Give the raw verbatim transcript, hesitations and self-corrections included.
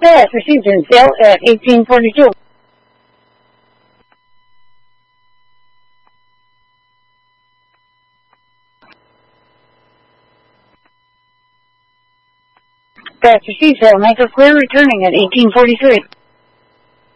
Pass received in sale at eighteen forty-two. Pass received sale maker clear returning at eighteen forty-three.